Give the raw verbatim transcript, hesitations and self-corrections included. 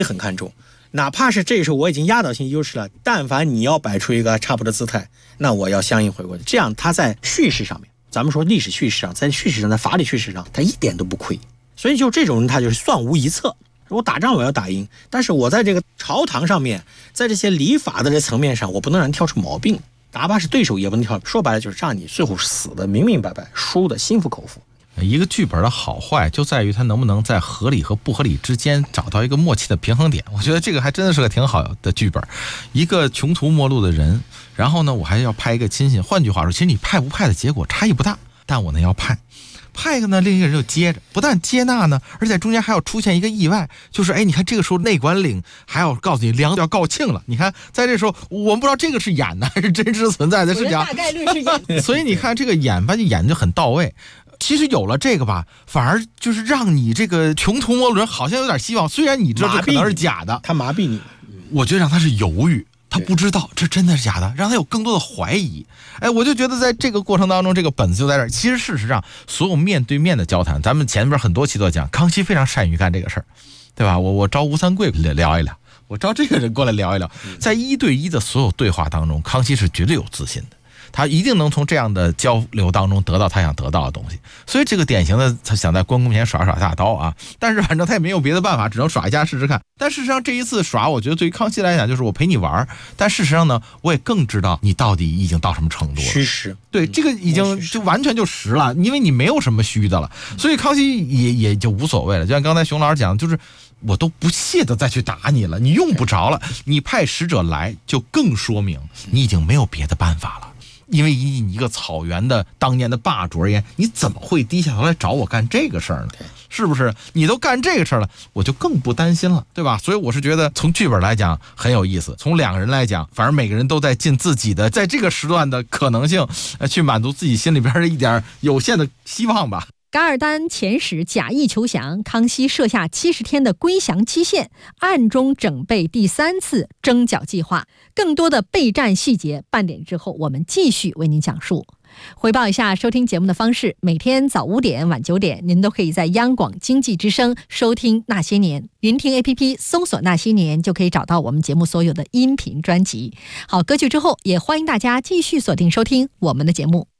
很看重。哪怕是这时候我已经压倒性优势了，但凡你要摆出一个差不多的姿态，那我要相应回过去。这样他在叙事上面，咱们说历史叙事上，在叙事上，在法理叙事上，他一点都不亏。所以就这种人，他就是算无一策。我打仗我要打赢，但是我在这个朝堂上面，在这些礼法的这层面上，我不能让人挑出毛病。哪怕是对手也不能挑，说白了就是让你最后死的明明白白，输的心服口服。 一个剧本的好坏就在于它能不能在合理和不合理之间找到一个默契的平衡点。我觉得这个还真的是个挺好的剧本。一个穷途末路的人，然后呢我还要派一个亲信，换句话说，其实你派不派的结果差异不大，但我呢要派派一个呢，另一个人就接着，不但接纳呢，而且在中间还要出现一个意外，就是哎，你看这个时候内管领还要告诉你梁要告罄了。你看在这时候我们不知道这个是演的还是真实存在的，是这样， 大概率是演所以你看这个演吧，就演就很到位。其实有了这个吧，反而就是让你这个穷途末路人好像有点希望，虽然你知道这可能是假的， 他麻痹你。 我觉得让他是犹豫，他不知道这真的是假的，让他有更多的怀疑。哎，我就觉得在这个过程当中，这个本子就在这儿。其实事实上，所有面对面的交谈，咱们前边很多期都讲，康熙非常善于干这个事儿，对吧？我我招吴三桂聊一聊，我招这个人过来聊一聊，在一对一的所有对话当中，康熙是绝对有自信的。他一定能从这样的交流当中得到他想得到的东西，所以这个典型的他想在关公面前耍耍大刀啊，但是反正他也没有别的办法，只能耍一下试试看。但事实上这一次耍，我觉得对于康熙来讲就是我陪你玩，但事实上呢，我也更知道你到底已经到什么程度了。 虚实， 对，这个已经就完全就实了，因为你没有什么虚的了，所以康熙也也就无所谓了。就像刚才熊老师讲，就是我都不屑的再去打你了，你用不着了，你派使者来就更说明你已经没有别的办法了。因为以你一个草原的当年的霸主而言，你怎么会低下头来找我干这个事儿呢？是不是？你都干这个事儿了，我就更不担心了，对吧？所以我是觉得从剧本来讲很有意思，从两个人来讲，反正每个人都在尽自己的在这个时段的可能性，呃，去满足自己心里边的一点有限的希望吧。 噶尔丹遣使假意求降，康熙设下七十天的归降期限，暗中整备第三次征剿计划。更多的备战细节，半点之后我们继续为您讲述。回报一下收听节目的方式，每天早五点晚九点您都可以在央广经济之声收听那些年，云听 A P P 搜索那些年就可以找到我们节目所有的音频专辑。好，歌曲之后也欢迎大家继续锁定收听我们的节目。